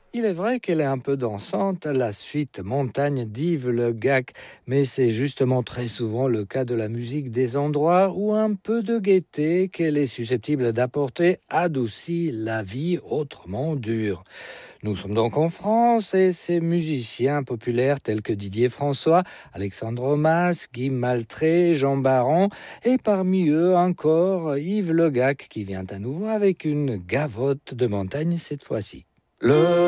Il est vrai qu'elle est un peu dansante, la suite Montagne d'Yves Le Gac, mais c'est justement très souvent le cas de la musique des endroits où un peu de gaieté qu'elle est susceptible d'apporter adoucit la vie autrement dure. Nous sommes donc en France et ces musiciens populaires tels que Didier François, Alexandre Mas, Guy Maltré, Jean Baron et parmi eux encore Yves Le Gac qui vient à nouveau avec une gavotte de montagne cette fois-ci. Le